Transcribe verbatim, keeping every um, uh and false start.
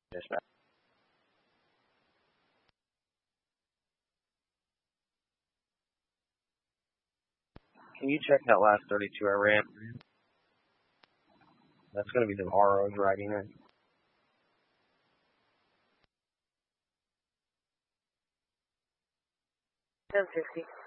Dispatch. Can you check that last thirty-two I ran? That's going to be the R O driving it. ten fifty.